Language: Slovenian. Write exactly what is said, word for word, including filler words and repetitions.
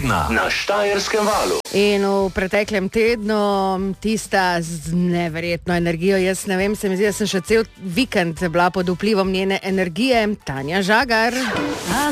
tedna na Štajerskem valu. In v preteklem tednu tista z neverjetno energijo, jaz ne vem, se mi zdi, da sem še cel vikend bila pod vplivom njene energije, Tanja Žagar.